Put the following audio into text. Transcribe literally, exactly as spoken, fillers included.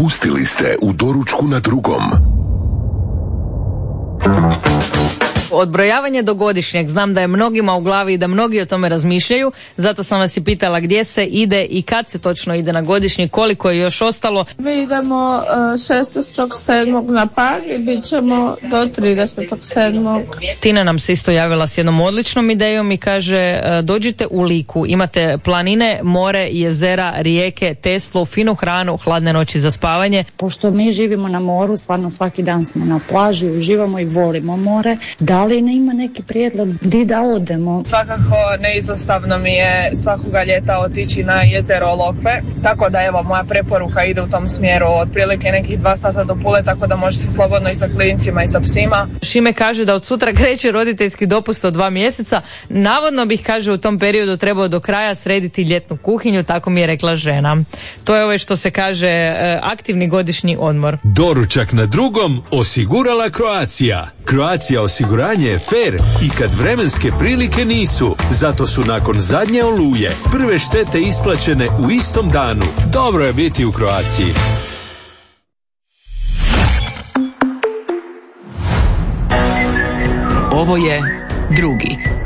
Propustili ste u doručku na drugom. Odbrojavanje do godišnjeg, znam da je mnogima u glavi i da mnogi o tome razmišljaju, zato sam vas i pitala gdje se ide i kad se točno ide na godišnji, koliko je još ostalo. Mi idemo uh, šesnaestog sedmog na Pag i bit ćemo do tridesetog sedmog Tina nam se isto javila s jednom odličnom idejom i kaže uh, dođite u Liku, imate planine, more, jezera, rijeke, Teslu, finu hranu, hladne noći za spavanje. Pošto mi živimo na moru, stvarno svaki dan smo na plaži, uživamo i volimo more. Da li ne ima neki prijedlog gdje da odemo? Svakako neizostavno mi je svakoga ljeta otići na jezero Lokve, tako da evo moja preporuka ide u tom smjeru, otprilike nekih dva sata do Pule, tako da može se slobodno i sa klincima i sa psima. Šime kaže da od sutra kreće roditeljski dopust od dva mjeseca, navodno bih, kaže, u tom periodu trebao do kraja srediti ljetnu kuhinju, tako mi je rekla žena. To je ovo što se kaže aktivni godišnji odmor. Doručak na drugom osigurala Croatia. Croatia osiguranje je fair i kad vremenske prilike nisu. Zato su nakon zadnje oluje prve štete isplaćene u istom danu. Dobro je biti u Croaciji. Ovo je drugi.